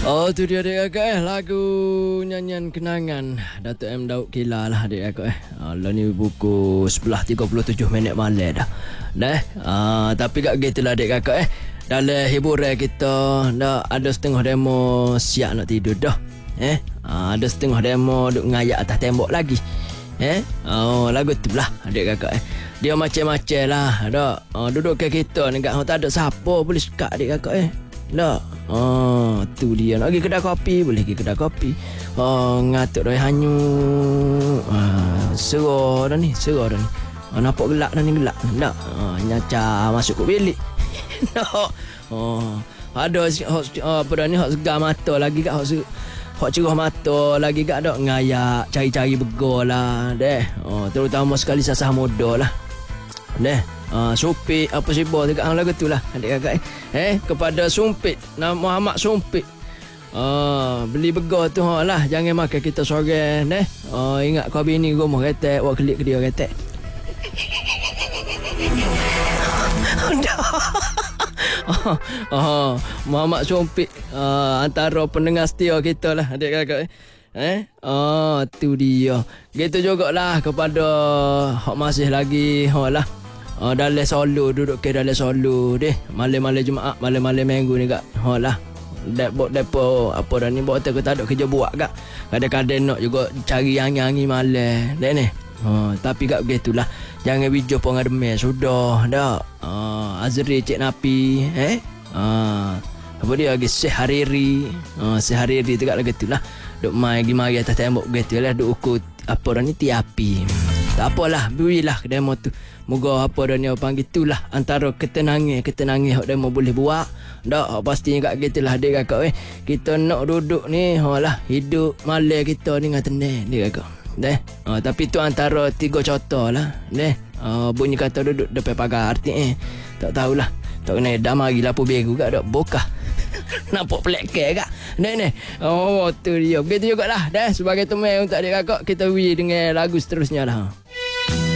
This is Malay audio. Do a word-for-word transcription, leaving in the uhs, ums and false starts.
Oh, tu dia adik kakak eh. Lagu nyanyian kenangan Datuk M. Daud Kila lah adik kakak eh. Uh, lah ni buku sebelas tiga puluh tujuh minit malam dah. Dah. Uh, tapi kat gitu lah adik kakak eh. Dalam hiburan kita dah ada setengah demo siap nak tidur dah. Eh, uh, ada setengah demo duk ngayak atas tembok lagi. Eh, oh lagu tu lah adik kakak eh. Dia macam-macam lah. Dah. Uh, duduk ke kita ni kat tak ada siapa boleh suka adik kakak eh. Dah. Oh, tu dia. Nak pergi kedai kopi, boleh pergi kedai kopi. Oh, ngatuk dah hanyu. Ah, serah dah ni, serah dah ni. Oh, nampak gelak dah ni, gelak. Tak. Oh, nyaca masuk ke bilik. Tak. Oh, ada oh, apa dah ni hak segar mata lagi kat hak hak cerah mata lagi kat dak ngayak, cari-cari begor lah, deh. Oh, terutama sekali sasah muda lah. Deh. Uh, Sumpit apa sibuk dekat hang lagu tu lah adik kakak eh. Eh kepada Sumpit nama Muhammad Sumpit. Uh, beli begor tu ha lah, jangan makan kita sore eh. Uh, ingat kau bini rumah ketek, wak kelik ke dia ketek. Oh, oh, Muhammad Sumpit uh, antara pendengar setia kita lah adik kakak eh. Eh, oh tu dia. Gitu jugalah kepada hak masih lagi ha lah. Oh, dalam Solo, duduk ke dalam Solo deh. Malam-malam Jumaat, malam-malam Minggu ni kak. Ha lah. Dep depo apa dah ni buat tak tak ada kerja buat kak. Kadang-kadang nak juga cari angin-angin malam. Dek ni. Ha, tapi kak begitulah. Jangan bijou pun ngademe sudah dah. Ha, Azri Cik Napi, eh? Ha, apa dia lagi sehariri. Ha, sehariri tu kak lagi tulah. Duk mai gi mari atas tembok begitulah, duk ukur apa dah ni tiapi. Tak apalah, berilah demo tu. Moga apa dah ni panggil itulah antara ketenangan ketenangan hak demo boleh buat. Dak pastinya kat gitulah adik kakak eh. Kita nak duduk ni halah hidup malam kita ni dengan tenang dia kakak. Deh. Uh, tapi tu antara tiga contoh lah. Deh. Uh, bunyi kata duduk depan pagar arti eh. Tak tahulah. Tak kena dah mari lampu biru kat dak bokah. Nampak pelik ke kak? Ni ni. Oh tu dia. Begitu jugalah. Dah sebagai teman untuk adik kakak kita wi dengan lagu seterusnya lah.